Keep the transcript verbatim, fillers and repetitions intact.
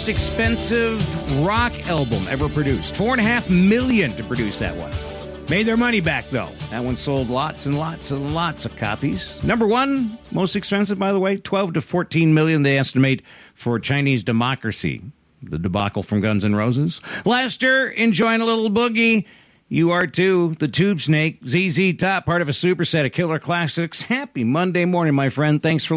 most expensive rock album ever produced. Four and a half million to produce that one. Made their money back, though. That one sold lots and lots and lots of copies. Number one, most expensive, by the way, twelve to fourteen million they estimate for Chinese Democracy. The debacle from Guns N' Roses. Lester, enjoying a little boogie. You are too. The Tube Snake, Z Z Top, part of a superset of killer classics. Happy Monday morning, my friend. Thanks for